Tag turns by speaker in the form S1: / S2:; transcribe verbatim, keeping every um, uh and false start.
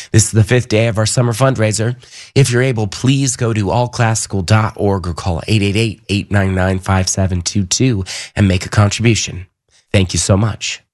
S1: This is the fifth day of our summer fundraiser. If you're able, please go to all classical dot org or call eight eight eight, eight nine nine, five seven two two and make a contribution. Thank you so much.